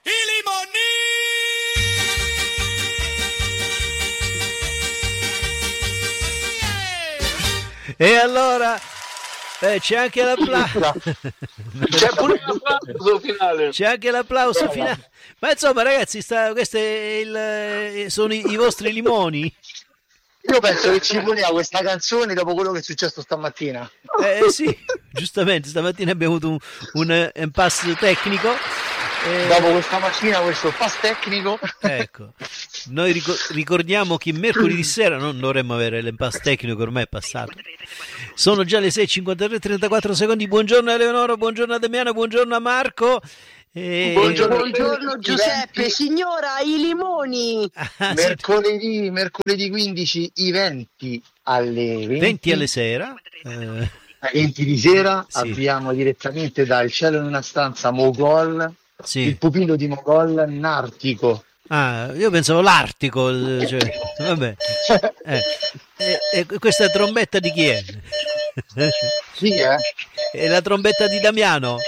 E allora c'è anche l'applauso. C'è pure l'applauso finale. C'è anche l'applauso finale. Ma insomma, ragazzi, questo è sono i vostri limoni. Io penso che ci voleva questa canzone dopo quello che è successo stamattina. Sì, giustamente, stamattina abbiamo avuto un impasse tecnico. Dopo questa mattina, questo pass tecnico. Ecco, noi ricordiamo che mercoledì sera non dovremmo avere l'impasse tecnico, ormai è passato. Sono già le 6:53, 34 secondi. Buongiorno a Eleonora, buongiorno a Damiano, buongiorno a Marco. Buongiorno Giuseppe, signora, i limoni. Mercoledì 15, i 20 alle 20 alle sera. Alle 20 di sera, sì. Abbiamo direttamente dal cielo in una stanza Mogol, sì. Il pupillo di Mogol, Nartico. Ah, io pensavo l'Artico, cioè, vabbè. E questa trombetta di chi è? Sì, È la trombetta di Damiano?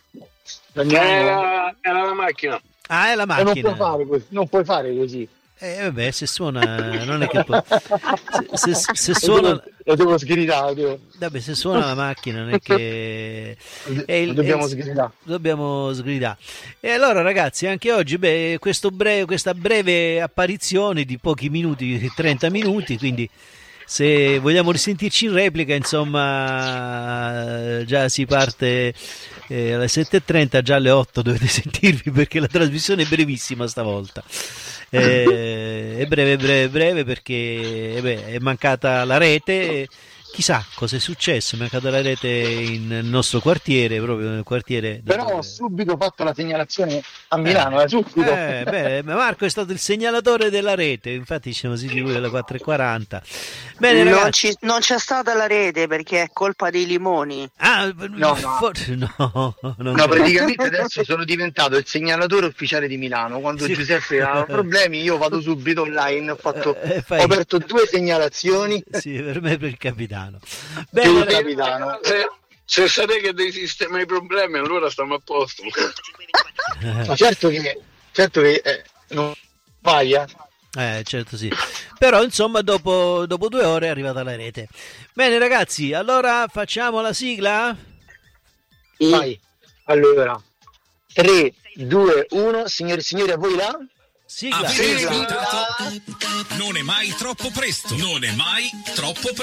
Era la macchina. Ah, è la macchina. Non puoi fare così. Vabbè, se suona, non è che può. Se suona. Lo devo sgridare. Vabbè, se suona la macchina, non è che. Dobbiamo sgridare. Dobbiamo sgridare. E allora, ragazzi, anche oggi, questa breve apparizione di pochi minuti, 30 minuti, quindi. Se vogliamo risentirci in replica, insomma, già si parte alle 7:30, già alle 8 dovete sentirvi perché la trasmissione è brevissima stavolta. È breve perché è mancata la rete. Chissà cosa è successo, è mancata la rete nel nostro quartiere, proprio nel quartiere. Però ho subito fatto la segnalazione a Milano, subito. Marco è stato il segnalatore della rete, infatti ci siamo sentiti alle 4:40. Bene, ragazzi. Non c'è stata la rete perché è colpa dei limoni. No, praticamente adesso sono diventato il segnalatore ufficiale di Milano. Quando Giuseppe ha problemi io vado subito online, ho aperto 2 segnalazioni. Sì, per me e per il capitano. Bene, capitano. Se sapete che devi sistemare i problemi, allora stiamo a posto. Ma certo che non vai, certo sì. Però insomma dopo 2 ore è arrivata la rete. Bene ragazzi, allora facciamo la sigla? Vai. Allora 3, 2, 1, signore e signori, a voi là? Sigla. Non è mai troppo presto.